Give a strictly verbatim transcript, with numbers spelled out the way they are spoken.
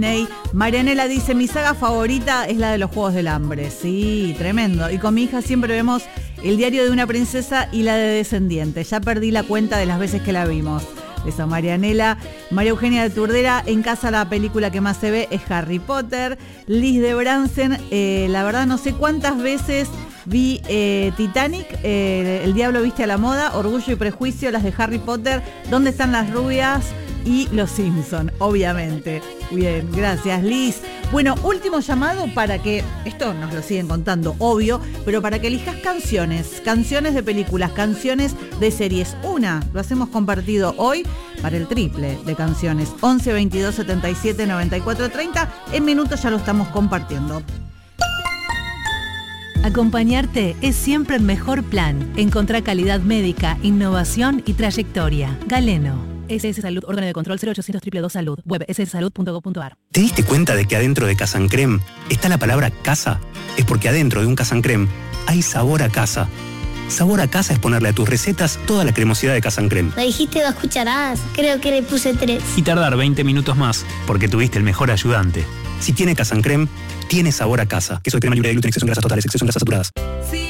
Marianela dice, mi saga favorita es la de los Juegos del Hambre. Sí, tremendo. Y con mi hija siempre vemos El diario de una princesa y la de Descendientes. Ya perdí la cuenta de las veces que la vimos. Eso, Marianela. María Eugenia de Turdera, en casa la película que más se ve es Harry Potter. Liz de Bransen, eh, la verdad no sé cuántas veces vi eh, Titanic, eh, El diablo viste a la moda, Orgullo y prejuicio, las de Harry Potter, ¿Dónde están las rubias? Y Los Simpson, obviamente. Bien, gracias Liz. Bueno, último llamado para que, esto nos lo siguen contando, obvio, pero para que elijas canciones, canciones de películas, canciones de series. Una, lo hacemos compartido hoy para el triple de canciones. once, veintidós, setenta y siete, noventa y cuatro, treinta. En minutos ya lo estamos compartiendo. Acompañarte es siempre el mejor plan. Encontrá calidad médica, innovación y trayectoria. Galeno. S S Salud, órgano de control cero ochocientos dos dos dos Salud, web ese ese salud punto gob punto ar. ¿Te diste cuenta de que adentro de Casancrem está la palabra casa? Es porque adentro de un Casancrem hay sabor a casa. Sabor a casa es ponerle a tus recetas toda la cremosidad de Casancrem. Me dijiste dos cucharadas, creo que le puse tres. Y tardar veinte minutos más, porque tuviste el mejor ayudante. Si tiene Casancrem, tiene sabor a casa. Queso de crema libre de gluten, exceso en grasas totales, exceso en grasas saturadas. Sí.